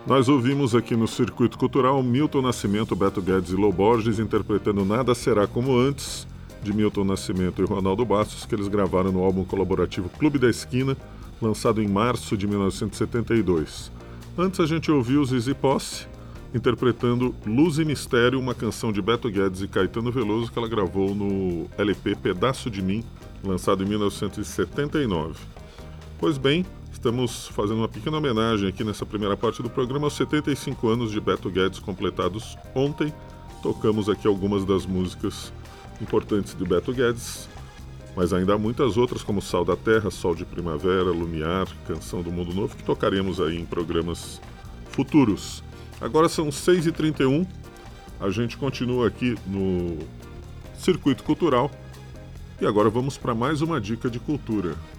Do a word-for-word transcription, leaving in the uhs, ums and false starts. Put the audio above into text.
Nós ouvimos aqui no Circuito Cultural Milton Nascimento, Beto Guedes e Lô Borges interpretando Nada Será Como Antes, de Milton Nascimento e Ronaldo Bastos, que eles gravaram no álbum colaborativo Clube da Esquina, lançado em março de mil novecentos e setenta e dois. Antes a gente ouviu Zizi Posse interpretando Luz e Mistério, uma canção de Beto Guedes e Caetano Veloso que ela gravou no L P Pedaço de Mim, lançado em mil novecentos e setenta e nove. Pois bem, estamos fazendo uma pequena homenagem aqui nessa primeira parte do programa aos setenta e cinco anos de Beto Guedes completados ontem. Tocamos aqui algumas das músicas importantes de Beto Guedes, mas ainda há muitas outras como Sal da Terra, Sol de Primavera, Lumiar, Canção do Mundo Novo, que tocaremos aí em programas futuros. Agora são seis e trinta e um, a gente continua aqui no Circuito Cultural e agora vamos para mais uma dica de cultura.